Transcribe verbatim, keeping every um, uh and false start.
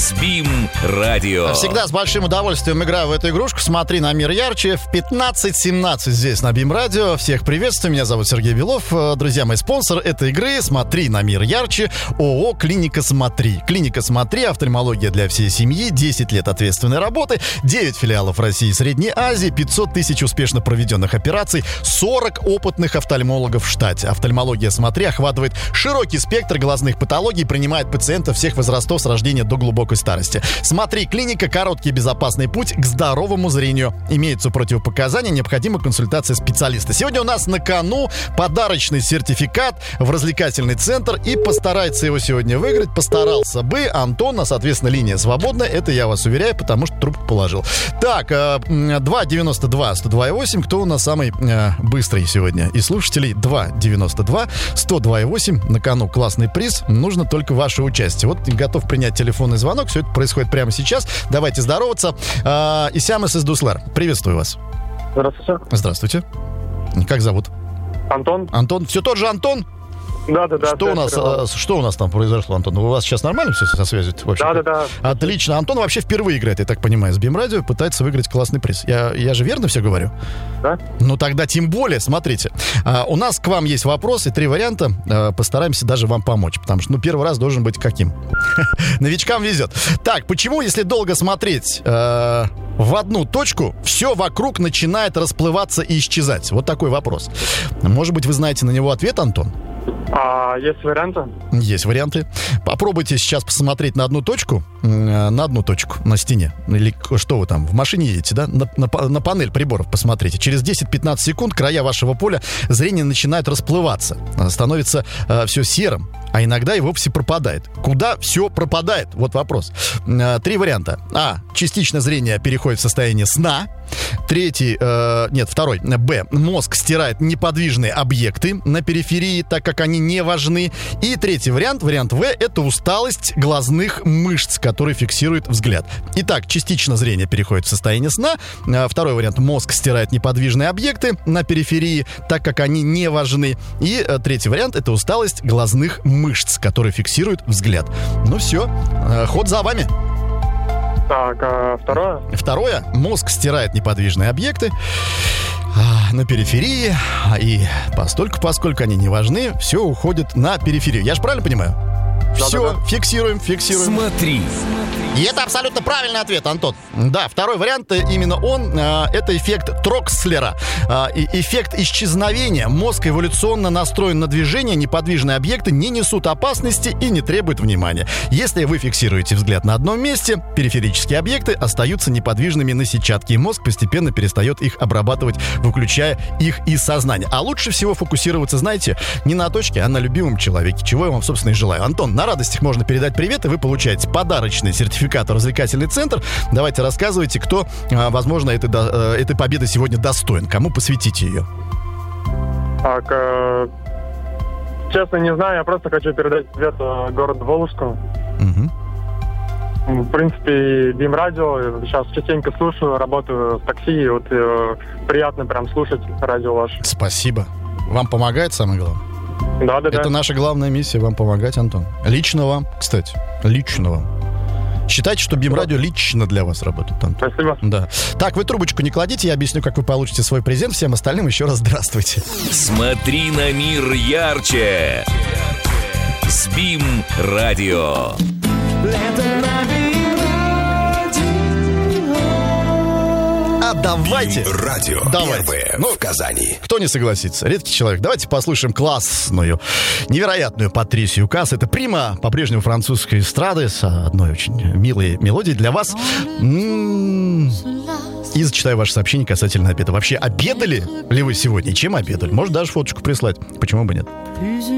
СБИМ радио. Всегда с большим удовольствием играю в эту игрушку. Смотри на мир ярче. В пятнадцать семнадцать здесь на БИМ радио. Всех приветствую. Меня зовут Сергей Белов. Друзья мои, спонсор этой игры «Смотри на мир ярче» ООО «Клиника Смотри». Клиника Смотри. Офтальмология для всей семьи. десять лет ответственной работы. девять филиалов в России и Средней Азии. пятьсот тысяч успешно проведенных операций. сорок опытных офтальмологов в штате. Офтальмология Смотри охватывает широкий спектр глазных патологий. Принимает пациентов всех возрастов с рождения до глубокой старости. Смотри, клиника — короткий безопасный путь к здоровому зрению. Имеются противопоказания, необходима консультация специалиста. Сегодня у нас на кону подарочный сертификат в развлекательный центр, и постарается его сегодня выиграть. Постарался бы Антон, а, соответственно, линия свободна. Это я вас уверяю, потому что трубку положил. Так, два девяносто два сто два восемь. Кто у нас самый э, быстрый сегодня? И слушателей два девяносто два сто два восемь. На кону классный приз. Нужно только ваше участие. Вот готов принять телефонный звонок. Все это происходит прямо сейчас. Давайте здороваться. А, Исямес из Дуслар. Приветствую вас. Здравствуйте. Здравствуйте. Как зовут? Антон. Антон. Все тот же Антон? Да, да, да. Что у нас, а, что у нас там произошло, Антон? У вас сейчас нормально все со связью? Да, да, да. Отлично. Антон вообще впервые играет, я так понимаю, с БИМ радио, пытается выиграть классный приз. Я, я же верно все говорю? Да. Ну тогда тем более, смотрите. А, у нас к вам есть вопросы, три варианта. А, постараемся даже вам помочь, потому что, ну, первый раз должен быть каким? Новичкам везет. Так, почему, если долго смотреть э, в одну точку, все вокруг начинает расплываться и исчезать? Вот такой вопрос. Может быть, вы знаете на него ответ, Антон? А есть варианты? Есть варианты. Попробуйте сейчас посмотреть на одну точку, на одну точку на стене. Или что вы там, в машине едете, да? На, на, на панель приборов посмотрите. Через десять-пятнадцать секунд края вашего поля зрения начинают расплываться. Становится э, все серым, а иногда и вовсе пропадает. Куда все пропадает? Вот вопрос. Э, три варианта. А. Частично зрение переходит в состояние сна. Третий, э, нет, второй. Б. Мозг стирает неподвижные объекты на периферии, так как они не важны. И третий вариант, вариант В, это усталость глазных мышц, которые фиксируют взгляд. Итак, частично зрение переходит в состояние сна. Э, второй вариант, мозг стирает неподвижные объекты на периферии, так как они не важны. И э, третий вариант, это усталость глазных мышц, которые фиксируют взгляд. Ну все, э, ход за вами. Так, а второе? Второе. Мозг стирает неподвижные объекты а, на периферии. И постольку, поскольку они не важны, все уходит на периферию. Я же правильно понимаю? Все, да-да-да. фиксируем, фиксируем. Смотри. И это абсолютно правильный ответ, Антон. Да, второй вариант, именно он, это эффект Трокслера. Эффект исчезновения. Мозг эволюционно настроен на движение, неподвижные объекты не несут опасности и не требуют внимания. Если вы фиксируете взгляд на одном месте, периферические объекты остаются неподвижными на сетчатке, и мозг постепенно перестает их обрабатывать, выключая их из сознания. А лучше всего фокусироваться, знаете, не на точке, а на любимом человеке, чего я вам, собственно, и желаю. Антон, на радостях можно передать привет, и вы получаете подарочный сертификат в развлекательный центр. Давайте рассказывайте, кто, возможно, этой, этой победы сегодня достоин. Кому посвятите ее? Так, э, честно, не знаю, я просто хочу передать привет э, городу Волжску. Угу. В принципе, БИМ радио. Сейчас частенько слушаю, работаю в такси, и вот э, приятно прям слушать радио ваше. Спасибо. Вам помогает, самое главное? Да, да, да. Это наша главная миссия, вам помогать, Антон. Лично вам, кстати. Лично вам. Считайте, что БИМ радио лично для вас работает, Антон. Спасибо. Да. Так, вы трубочку не кладите, я объясню, как вы получите свой презент. Всем остальным еще раз здравствуйте. Смотри на мир ярче. СБИМ радио. А давайте. БИМ радио. Давайте. Первое ну, в Казани. Кто не согласится? Редкий человек. Давайте послушаем классную, невероятную Патрисию Касс. Это прима по-прежнему французской эстрады с одной очень милой мелодией для вас. М-м-м. И зачитаю ваше сообщение касательно обеда. Вообще, обедали ли вы сегодня? И чем обедали? Может, даже фоточку прислать. Почему бы нет?